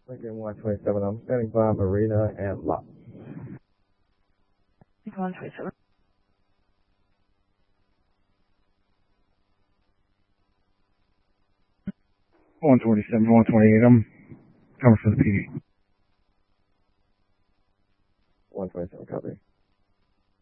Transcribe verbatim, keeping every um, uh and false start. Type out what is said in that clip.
Lincoln one twenty-seven, I'm standing by Marina and Lot. one twenty-seven. one twenty-seven, one twenty-eight, I'm coming for the P D. one twenty-seven, copy.